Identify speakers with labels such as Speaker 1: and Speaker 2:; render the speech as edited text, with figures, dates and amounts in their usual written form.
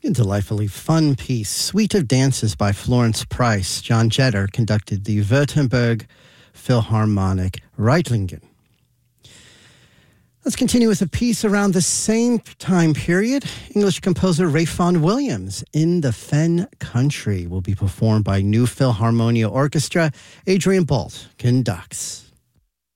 Speaker 1: A delightfully fun piece, Suite of Dances by Florence Price. John Jetter conducted the Württemberg Philharmonic Reitlingen. Let's continue with a piece around the same time period. English composer Ralph Vaughan Williams, In the Fen Country, will be performed by New Philharmonia Orchestra. Adrian Bolt conducts.